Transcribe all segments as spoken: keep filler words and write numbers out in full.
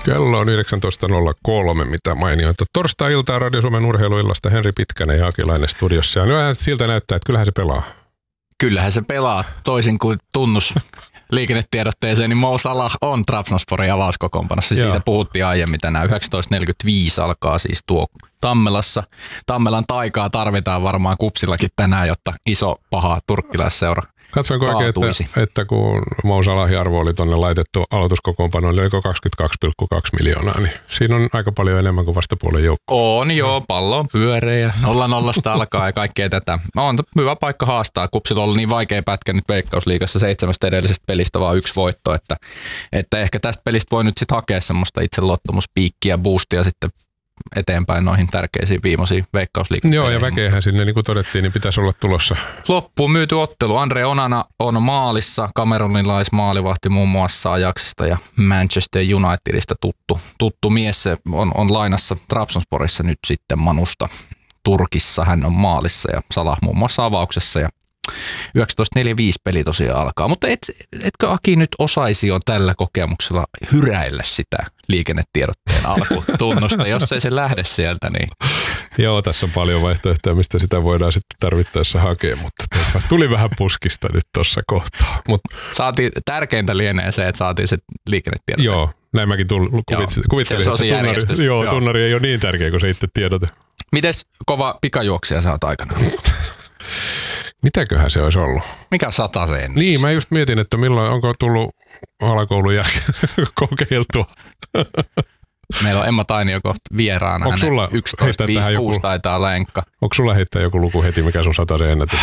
Kello on yhdeksäntoista nolla kolme, mitä mainioita. Torstai-iltaa Radio Suomen urheiluillasta Henri Pitkänen ja Akilainen studiossa. Ja nyt siltä näyttää, että kyllähän se pelaa. Kyllähän se pelaa. Toisin kuin tunnus liikennetiedotteeseen, niin Mo Salah on Trabzonsporin avauskokoonpanossa. Siitä puhuttiin aiemmin tänään. yhdeksäntoista neljäkymmentäviisi alkaa siis tuo Tammelassa. Tammelan taikaa tarvitaan varmaan Kupsillakin tänään, jotta iso paha turkkilaisseura Katsoinko oikein, että, että kun Mo Salahin arvo oli tuonne laitettu aloituskokoonpanoon, niin oliko kaksikymmentäkaksi pilkku kaksi miljoonaa, niin siinä on aika paljon enemmän kuin vastapuolen joukko. On joo, pallo on pyöreä, nolla nollasta alkaa ja kaikkea tätä. On hyvä paikka haastaa. Kupsilla on ollut niin vaikea pätkä nyt Veikkausliigassa seitsemästä edellisestä pelistä vaan yksi voitto, että, että ehkä tästä pelistä voi nyt sitten hakea semmoista itseluottamuspiikkiä, boostia sitten eteenpäin noihin tärkeisiin viimeisiin Veikkausliigan. Joo, ja väkeähän sinne, niin kuin todettiin, niin pitäisi olla tulossa. Loppuun myyty ottelu. Andre Onana on maalissa, kamerunilaismaalivahti muun muassa Ajaxista ja Manchester Unitedista tuttu, tuttu mies. Se on, on lainassa Trabzonsporissa nyt sitten Manusta. Turkissa hän on maalissa ja Salah muun muassa avauksessa ja yhdeksäntoista neljäkymmentäviisi peli tosiaan alkaa, mutta et, etkö Aki nyt osaisi jo tällä kokemuksella hyräillä sitä liikennetiedotteen alkutunnusta, jos ei se lähde sieltä, niin... Joo, tässä on paljon vaihtoehtoja, mistä sitä voidaan sitten tarvittaessa hakea, mutta tuli vähän puskista nyt tuossa kohtaa. Mut... Saatiin, tärkeintä lienee se, että saatiin se liikennetiedotteen. Joo, näin mäkin tull, kuvitselin, kuvitselin se, se että tunnari, joo, joo. tunnari ei ole niin tärkeä kuin se itse tiedote. Mites kova pikajuoksija sä oot aikana? Mitäköhän se olisi ollut? Mikä sataseen? Niin, mä just mietin, että milloin, onko tullut alakoulun jälkeen kokeiltua. Meillä on Emma Tainio kohta vieraana. Onko sulla yksitoista viisikymmentäkuusi taitaa lenkka. Onko sulla heittää joku luku heti, mikä sun sataseen ennätys?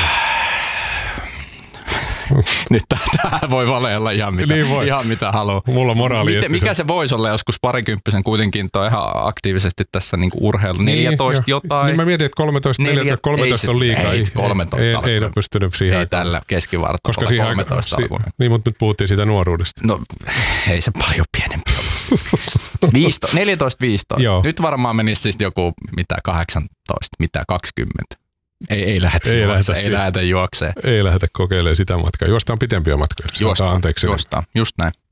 Nyt tähän voi valeella ihan mitä, niin ihan mitä haluaa. Mulla moraali Miten, mikä se voisi olla joskus parikymppisen kuitenkin toi ihan aktiivisesti tässä niinku urheilu. neljätoista niin, jotain. Niin mä mietin, että kolmetoista, neljä, kolmetoista ei, on liikaa. Ei, kolmetoista ei, ei, ei ole pystynyt siihen. Ei tällä keskivartalla kolmetoista si, Niin, mutta nyt puhuttiin siitä nuoruudesta. No ei se paljon pienempi ole. neljätoista viisitoista. Joo. Nyt varmaan menisi siis joku mitä kahdeksantoista, mitä kaksikymmentä. Ei, ei lähdetä ei juokseen, ei lähdetä juokseen. Ei lähdetä kokeilemaan sitä matkaa. Juostaan pitempiä matkoja. Juostaan, juostaan, just näin.